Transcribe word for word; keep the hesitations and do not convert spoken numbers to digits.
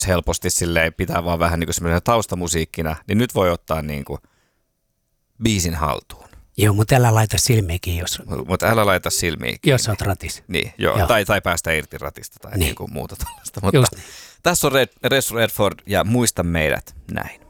helposti silleen pitää vaan vähän niin kuin semmoisena taustamusiikkina, niin nyt voi ottaa niin kuin biisin haltuun. Joo, mutta älä laita silmiäkin, jos... Mutta älä laita silmiäkin. Jos olet ratis. Niin, joo, joo. Tai, tai päästä irti ratista tai niin. Niin kuin muuta tällaista. Mutta Just niin. Tässä on Red, Res Redford ja muista meidät näin.